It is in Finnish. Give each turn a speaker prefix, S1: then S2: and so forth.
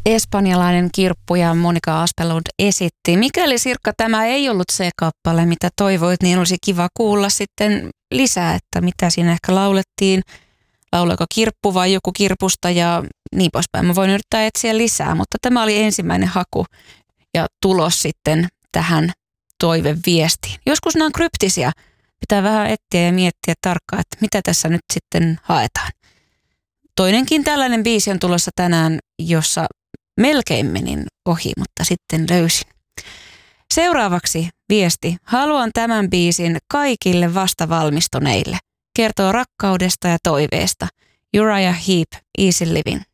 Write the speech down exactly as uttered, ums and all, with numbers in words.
S1: espanjalainen kirppu ja Monica Aspelund esitti. Mikäli Sirkka tämä ei ollut se kappale, mitä toivoit, niin olisi kiva kuulla sitten lisää, että mitä siinä ehkä laulettiin. Lauloiko kirppu vai joku kirpusta ja niin poispäin. Mä voin yrittää etsiä lisää, mutta tämä oli ensimmäinen haku ja tulos sitten tähän toiveviestiin. Joskus nämä on kryptisiä. Pitää vähän etsiä ja miettiä tarkkaan, että mitä tässä nyt sitten haetaan. Toinenkin tällainen biisi on tulossa tänään, jossa melkein menin ohi, mutta sitten löysin. Seuraavaksi viesti. Haluan tämän biisin kaikille vastavalmistuneille. Kertoo rakkaudesta ja toiveesta. Uriah Heep, Easy Living.